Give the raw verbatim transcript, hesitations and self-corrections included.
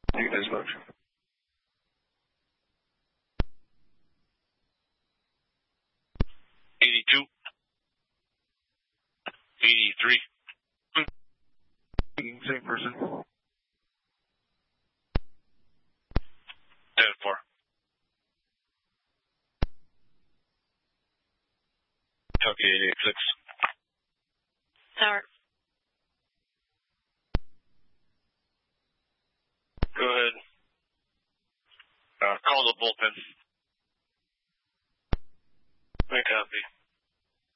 Thank you as much. eighty-two. eighty-three. Same person. ten four. Okay, eighty-six. Start. Go ahead. Uh, call the bullpen. Make copy.